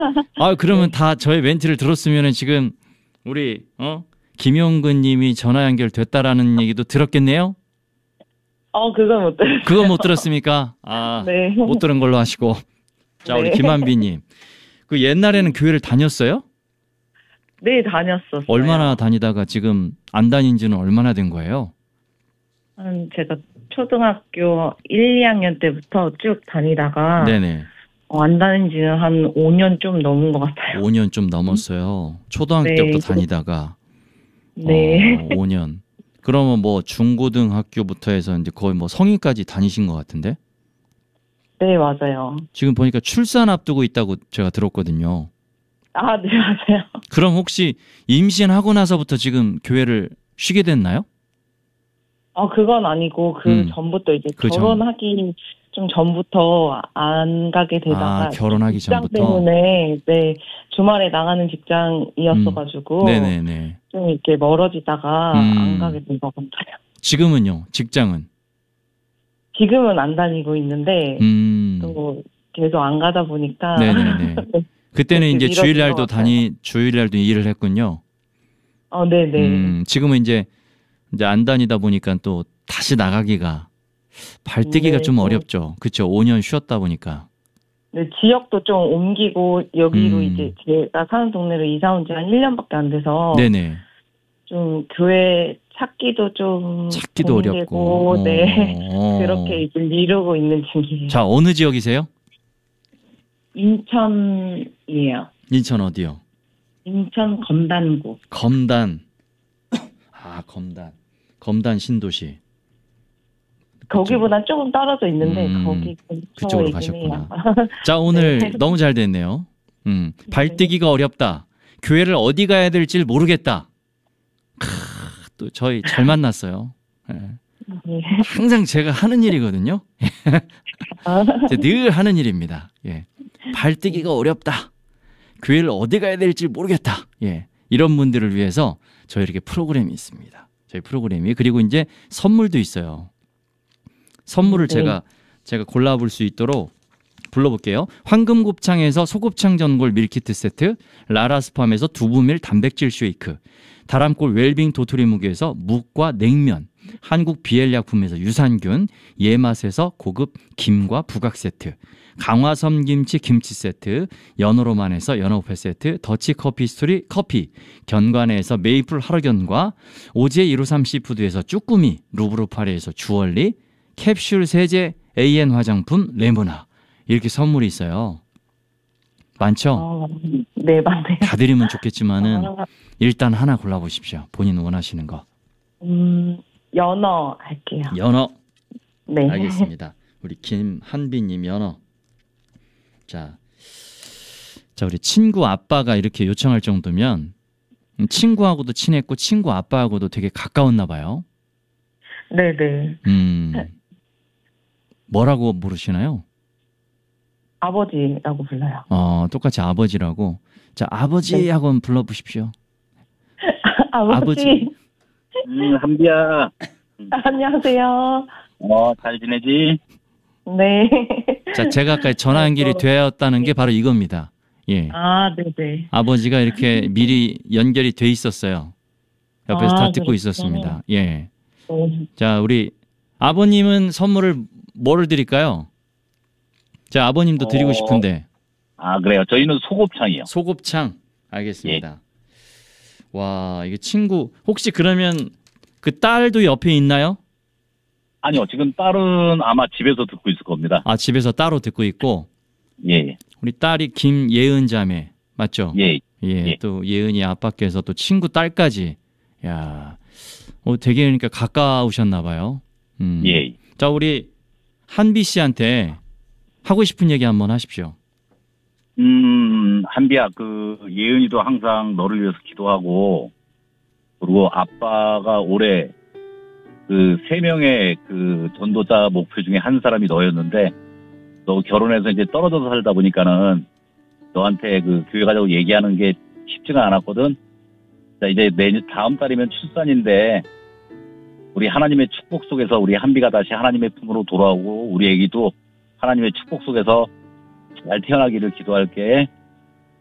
아, 그러면 네. 다 저의 멘트를 들었으면은 지금 우리 김용근 님이 전화 연결됐다라는 얘기도 들었겠네요? 그건 못 그거 들었어요. 못 들었습니까? 아, 네. 못 들은 걸로 하시고. 자, 우리 네. 김한비 님. 그 옛날에는 교회를 다녔어요? 네, 다녔었어요. 얼마나 다니다가 지금 안 다닌 지는 얼마나 된 거예요? 제가 초등학교 1, 2학년 때부터 쭉 다니다가 네네. 안 다닌 지는 한 5년 좀 넘은 것 같아요. 5년 좀 넘었어요. 초등학교 네. 때부터 다니다가 네. 5년. 그러면 뭐 중고등학교부터 해서 이제 거의 뭐 성인까지 다니신 것 같은데? 네, 맞아요. 지금 보니까 출산 앞두고 있다고 제가 들었거든요. 아, 네, 맞아요. 그럼 혹시 임신하고 나서부터 지금 교회를 쉬게 됐나요? 그건 아니고 그 전부터 이제 그 전. 결혼하기 좀 전부터 안 가게 되다가 결혼하기 직장 전부터? 때문에 네, 주말에 나가는 직장이었어가지고 네네네. 좀 이렇게 멀어지다가 안 가게 된 것 같아요. 지금은요? 직장은? 지금은 안 다니고 있는데 또 계속 안 가다 보니까 네네네. 그때는 이제 주일날도 주일날도 일을 했군요. 네네. 지금은 이제 안 다니다 보니까 또 다시 나가기가 발뛰기가 네, 좀 어렵죠. 그렇죠. 5년 쉬었다 보니까. 네, 지역도 좀 옮기고 여기로 이제 제가 사는 동네로 이사 온 지 한 1년밖에 안 돼서 네네. 좀 교회 찾기도 찾기도 어렵고. 네. 그렇게 이제 미루고 있는 중이에요. 자, 어느 지역이세요? 인천이에요. 인천 어디요? 인천 검단구. 검단. 아, 검단. 검단 신도시. 거기보단 조금 떨어져 있는데 거기 그쪽으로 가셨구나. 자, 오늘 네. 너무 잘 됐네요. 발뛰기가 어렵다. 교회를 어디 가야 될지 모르겠다. 또 저희 잘 만났어요. 네. 항상 제가 하는 일이거든요. 늘 하는 일입니다. 예. 발뛰기가 어렵다. 교회를 어디 가야 될지 모르겠다. 예. 이런 분들을 위해서 저희 이렇게 프로그램이 있습니다. 저희 프로그램이. 그리고 이제 선물도 있어요. 선물을 제가 골라볼 수 있도록 불러볼게요. 황금곱창에서 소곱창 전골 밀키트 세트, 라라스팜에서 두부밀 단백질 쉐이크, 다람골 웰빙 도토리 묵에서 묵과 냉면, 한국 비엘약품에서 유산균, 예맛에서 고급 김과 부각 세트, 강화섬 김치 김치 세트, 연어로만에서 연어회 세트, 더치커피 스토리 커피, 견관에서 메이플 하루견과 오지의 153 시푸드에서 쭈꾸미, 루브르파리에서 주얼리, 캡슐 세제 AN 화장품 레모나, 이렇게 선물이 있어요. 많죠? 네, 맞네요. 다 드리면 좋겠지만은 일단 하나 골라보십시오. 본인 원하시는 거. 연어 할게요. 연어. 네. 알겠습니다. 우리 김한비님 연어. 자, 우리 친구 아빠가 이렇게 요청할 정도면 친구하고도 친했고 친구 아빠하고도 되게 가까웠나 봐요. 네네. 뭐라고 부르시나요? 아버지라고 불러요. 똑같이 아버지라고. 자, 아버지 하고 한번 불러보십시오. 아버지. 한비야. 안녕하세요. 잘 지내지? 네. 자, 제가 아까 전화 연결이 되었다는 게 바로 이겁니다. 예. 네네. 아버지가 이렇게 미리 연결이 돼 있었어요. 옆에서 다 듣고 있었습니다. 예. 자, 우리 아버님은 선물을 뭐를 드릴까요? 자, 아버님도 드리고 싶은데. 그래요. 저희는 소곱창이요. 소곱창. 알겠습니다. 예. 와, 이게 친구 혹시 그러면 그 딸도 옆에 있나요? 아니요. 지금 딸은 아마 집에서 듣고 있을 겁니다. 집에서 따로 듣고 있고. 예. 우리 딸이 김예은 자매 맞죠? 예. 예. 또 예은이 아빠께서 또 친구 딸까지. 야, 되게 그러니까 가까우셨나 봐요. 예. 자, 우리 한비 씨한테 하고 싶은 얘기 한번 하십시오. 한비야, 예은이도 항상 너를 위해서 기도하고, 그리고 아빠가 올해 3명의 전도자 목표 중에 한 사람이 너였는데, 너 결혼해서 이제 떨어져서 살다 보니까는 너한테 교회 가자고 얘기하는 게 쉽지가 않았거든. 자, 이제 다음 달이면 출산인데, 우리 하나님의 축복 속에서 우리 한비가 다시 하나님의 품으로 돌아오고, 우리 애기도 하나님의 축복 속에서 잘 태어나기를 기도할게.